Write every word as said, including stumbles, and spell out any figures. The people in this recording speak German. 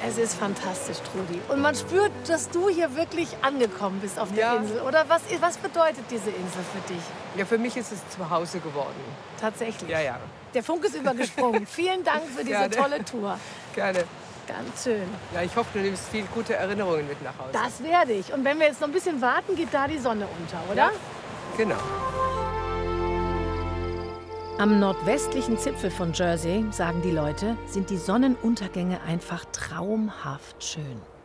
Es ist fantastisch, Trudi. Und man spürt, dass du hier wirklich angekommen bist auf der Ja. Insel. Oder was, was bedeutet diese Insel für dich? Ja, für mich ist es zu Hause geworden. Tatsächlich. Ja, ja. Der Funk ist übergesprungen. Vielen Dank für diese Gerne. tolle Tour. Gerne. Ganz schön. Ja, ich hoffe, du nimmst viel gute Erinnerungen mit nach Hause. Das werde ich. Und wenn wir jetzt noch ein bisschen warten, geht da die Sonne unter, oder? Ja, genau. Am nordwestlichen Zipfel von Jersey, sagen die Leute, sind die Sonnenuntergänge einfach traumhaft schön.